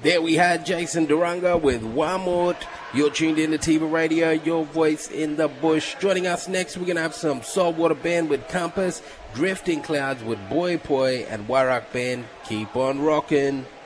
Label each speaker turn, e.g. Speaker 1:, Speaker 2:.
Speaker 1: There we had Jason Duranga with Wamut. You're tuned in to Tiva Radio, your voice in the bush. Joining us next, we're going to have some Saltwater Band with Compass, Drifting Clouds with Boy Poi, and Warak Band. Keep on rocking.